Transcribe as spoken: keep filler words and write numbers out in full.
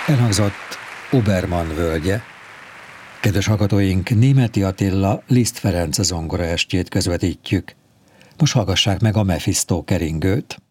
Elhangzott Obermann völgye. Kedves hallgatóink, Németi Attila Liszt Ferenc zongoraestjét közvetítjük. Most hallgassák meg a Mephisto keringőt.